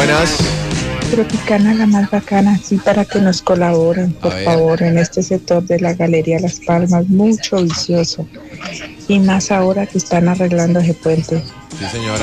Buenas. Tropicana, la más bacana, sí, para que nos colaboren, por favor, en este sector de la Galería Las Palmas, mucho vicioso. Y más ahora que están arreglando ese puente. Sí, señora.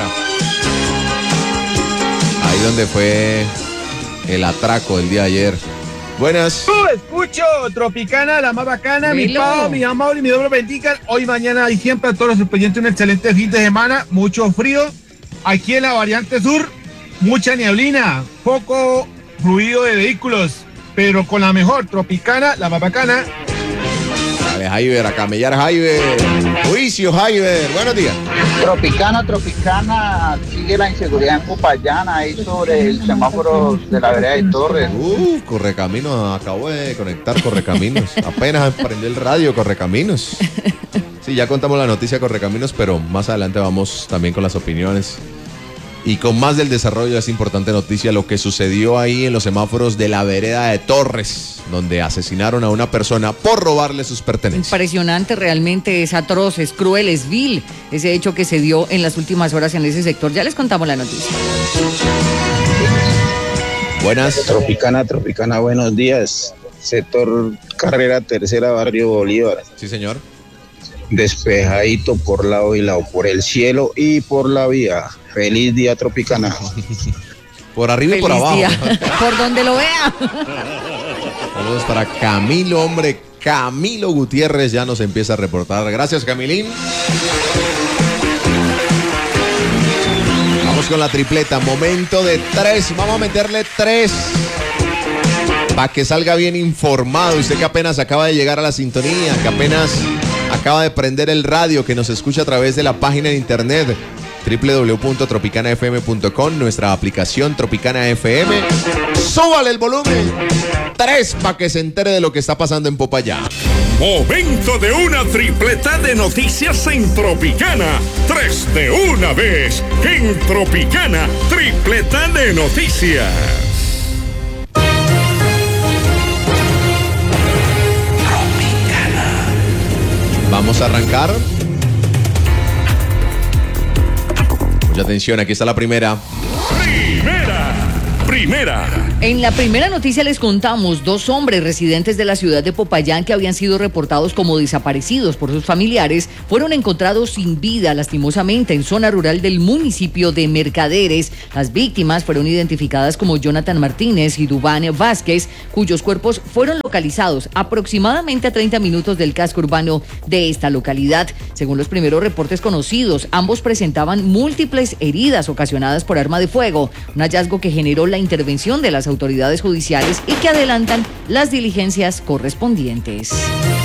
Ahí donde fue el atraco el día de ayer. Buenas. Escucho Tropicana, la más bacana, mi Milo. Pau, mi amor y mi doble bendican. Hoy, mañana y siempre a todos los pendientes un excelente fin de semana, mucho frío. Aquí en la variante sur, mucha neblina, poco fluido de vehículos, pero con la mejor Tropicana, la más bacana. Dale, Jaiber, a camellar, Jaiber. Juicio, Jaiber. Buenos días. Tropicana, sigue la inseguridad en Popayán, ahí sobre el semáforo de la vereda de Torres. Correcaminos, acabo de conectar Correcaminos. Apenas prendió el radio, Correcaminos. Sí, ya contamos la noticia Correcaminos, pero más adelante vamos también con las opiniones. Y con más del desarrollo de esa importante noticia, lo que sucedió ahí en los semáforos de la vereda de Torres, donde asesinaron a una persona por robarle sus pertenencias. Impresionante, realmente es atroz, es cruel, es vil ese hecho que se dio en las últimas horas en ese sector. Ya les contamos la noticia. Buenas. Tropicana, buenos días. Sector Carrera Tercera, Barrio Bolívar. Sí, señor. Despejadito por lado y lado, por el cielo y por la vía. Feliz día, Tropicana. Por arriba y por Feliz abajo. día. Por donde lo vea. Saludos para Camilo, hombre. Camilo Gutiérrez ya nos empieza a reportar. Gracias, Camilín. Vamos con la tripleta. Momento de 3. Vamos a meterle 3. Para que salga bien informado. Usted que apenas acaba de llegar a la sintonía, que apenas acaba de prender el radio, que nos escucha a través de la página de internet www.tropicanafm.com, nuestra aplicación Tropicana FM. ¡Súbale el volumen! 3 para que se entere de lo que está pasando en Popayán. Momento de una tripleta de noticias en Tropicana. 3 de una vez. En Tropicana, tripleta de noticias. Vamos a arrancar. Mucha atención, aquí está la primera. Primera. En la primera noticia les contamos 2 hombres residentes de la ciudad de Popayán que habían sido reportados como desaparecidos por sus familiares fueron encontrados sin vida lastimosamente en zona rural del municipio de Mercaderes. Las víctimas fueron identificadas como Jonathan Martínez y Dubán Vázquez, cuyos cuerpos fueron localizados aproximadamente a 30 minutos del casco urbano de esta localidad. Según los primeros reportes conocidos, ambos presentaban múltiples heridas ocasionadas por arma de fuego, un hallazgo que generó la intervención de las autoridades judiciales y que adelantan las diligencias correspondientes.